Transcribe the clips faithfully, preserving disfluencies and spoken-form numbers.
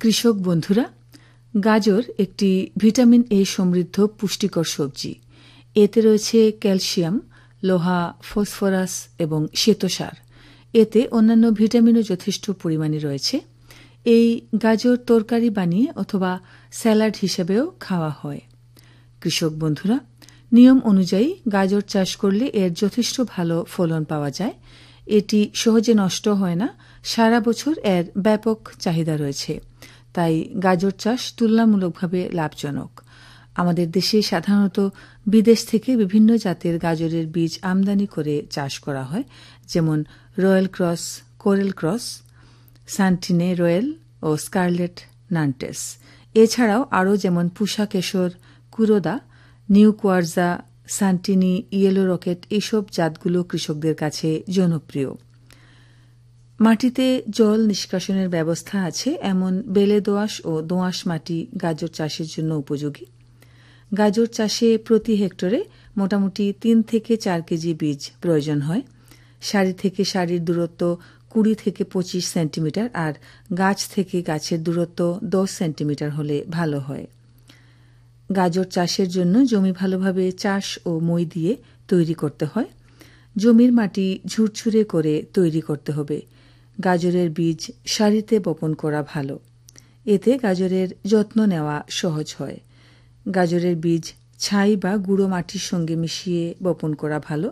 কৃষক বন্ধুরা, গাজর একটি ভিটামিন এ সমৃদ্ধ পুষ্টিকর সবজি। এতে রয়েছে ক্যালসিয়াম, লোহা, ফসফরাস এবং শ্বেতসার। এতে অন্যান্য ভিটামিনও যথেষ্ট পরিমাণে রয়েছে। এই গাজর তরকারি বানিয়ে অথবা স্যালাড হিসেবেও খাওয়া হয়। কৃষক বন্ধুরা, নিয়ম অনুযায়ী গাজর চাষ করলে এর যথেষ্ট ভালো ফলন পাওয়া যায়। এটি সহজে নষ্ট হয় না, সারা বছর এর ব্যাপক চাহিদা রয়েছে। তাই গাজর চাষ তুলনামূলকভাবে লাভজনক। আমাদের দেশে সাধারণত বিদেশ থেকে বিভিন্ন জাতের গাজরের বীজ আমদানি করে চাষ করা হয়, যেমন royal cross, Corel cross, সান্টিনে royal ও স্কারলেট নান্টেস। এছাড়াও আরও যেমন পুষা কেশর, কুরোদা, নিউ কোয়ার্জা, সান্টিনি, ইয়েলো রকেট এইসব জাতগুলো কৃষকদের কাছে জনপ্রিয়। মাটিতে জল নিষ্কাশনের ব্যবস্থা আছে এমন বেলে দোআঁশ ও দোআঁশ মাটি গাজর চাষের জন্য উপযোগী। গাজর চাষে প্রতি হেক্টরে মোটামুটি তিন থেকে চার কেজি বীজ প্রয়োজন হয়। সারি থেকে সারির দূরত্ব কুড়ি থেকে পঁচিশ সেন্টিমিটার আর গাছ থেকে গাছের দূরত্ব দশ সেন্টিমিটার হলে ভালো হয়। গাজর চাষের জন্য জমি ভালোভাবে চাষ ও মই দিয়ে তৈরি করতে হয়। জমির মাটি ঝুরঝুরে করে তৈরি করতে হবে। গাজরের বীজ সারিতে বপন করা ভালো। এতে গাজরের যত্ন নেওয়া সহজ হয়। গাজরের বীজ ছাই বা গুঁড়ো মাটির সঙ্গে মিশিয়ে বপন করা ভালো।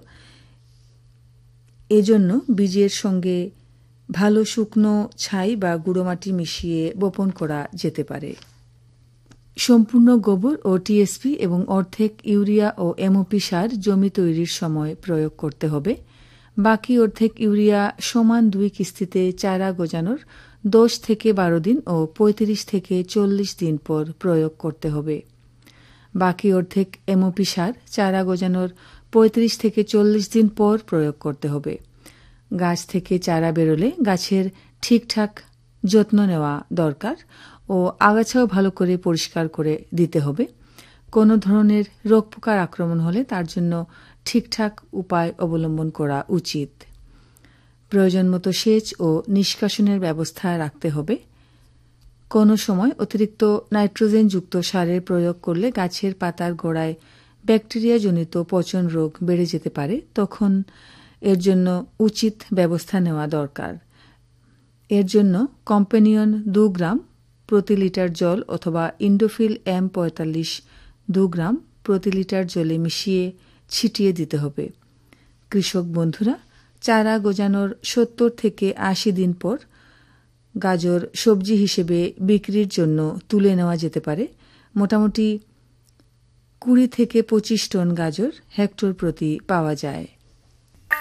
এজন্য বীজের সঙ্গে ভালো শুকনো ছাই বা গুঁড়ো মাটি মিশিয়ে বপন করা যেতে পারে। সম্পূর্ণ গোবর ও টিএসপি এবং অর্ধেক ইউরিয়া ও এমওপি সার জমি তৈরির সময় প্রয়োগ করতে হবে। বাকি অর্ধেক ইউরিয়া সমান দুই কিস্তিতে চারা গজানোর দশ থেকে বারো দিন ও পঁয়ত্রিশ থেকে চল্লিশ দিন পর প্রয়োগ করতে হবে। বাকি অর্ধেক এমওপি সার চারা গজানোর পঁয়ত্রিশ থেকে চল্লিশ দিন পর প্রয়োগ করতে হবে। গাছ থেকে চারা বেরোলে গাছের ঠিকঠাক যত্ন নেওয়া দরকার ও আগাছাও ভালো করে পরিষ্কার করে দিতে হবে। কোনো ধরনের রোগ পোকার আক্রমণ হলে তার জন্য ঠিকঠাক উপায় অবলম্বন করা উচিত। প্রয়োজন মতো সেচ ও নিষ্কাশনের ব্যবস্থা রাখতে হবে। কোনো সময় অতিরিক্ত নাইট্রোজেনযুক্ত সারের প্রয়োগ করলে গাছের পাতার গোড়ায় ব্যাকটেরিয়াজনিত পচন রোগ বেড়ে যেতে পারে, তখন এর জন্য উচিত ব্যবস্থা নেওয়া দরকার। এর জন্য কম্পেনিয়ন দু গ্রাম প্রতি লিটার জল অথবা ইন্ডোফিল এম পঁয়তাল্লিশ দু গ্রাম প্রতি লিটার জলে মিশিয়ে ছিটিয়ে দিতে হবে। কৃষক বন্ধুরা, চারা গজানোর সত্তর থেকে আশি দিন পর গাজর সবজি হিসেবে বিক্রির জন্য তুলে নেওয়া যেতে পারে। মোটামুটি কুড়ি থেকে পঁচিশ টন গাজর হেক্টর প্রতি পাওয়া যায়।